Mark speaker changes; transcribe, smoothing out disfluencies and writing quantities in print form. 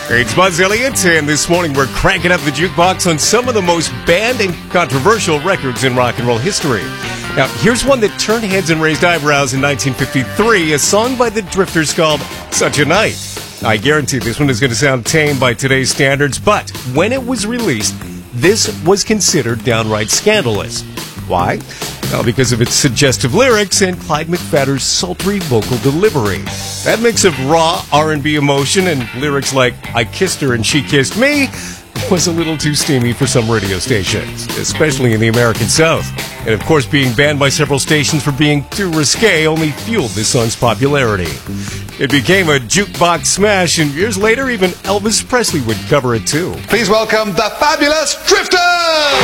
Speaker 1: Hey, it's Buzz Elliott, and this morning we're cranking up the jukebox on some of the most banned and controversial records in rock and roll history. Now, here's one that turned heads and raised eyebrows in 1953, a song by the Drifters called Such a Night. I guarantee this one is going to sound tame by today's standards, but when it was released, this was considered downright scandalous. Why? Well, because of its suggestive lyrics and Clyde McPhatter's sultry vocal delivery. That mix of raw R&B emotion and lyrics like I kissed her and she kissed me was a little too steamy for some radio stations, especially in the American South. And of course, being banned by several stations for being too risque only fueled this song's popularity. It became a jukebox smash, and years later, even Elvis Presley would cover it too.
Speaker 2: Please welcome the fabulous Drifters!